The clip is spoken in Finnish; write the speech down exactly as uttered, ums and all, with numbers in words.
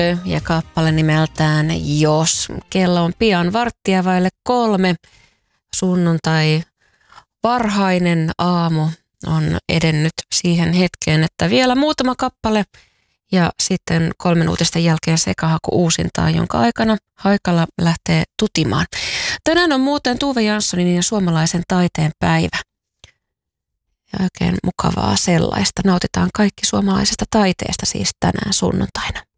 ja kappale nimeltään Jos. Kello on pian varttia vaille kolme. Sunnuntai varhainen aamu on edennyt siihen hetkeen, että vielä muutama kappale ja sitten kolmen uutisten jälkeen sekahaku uusintaa, jonka aikana Haikala lähtee tutimaan. Tänään on muuten Tuve Janssonin ja suomalaisen taiteen päivä. Ja oikein mukavaa sellaista. Nautitaan kaikki suomalaisesta taiteesta siis tänään sunnuntaina.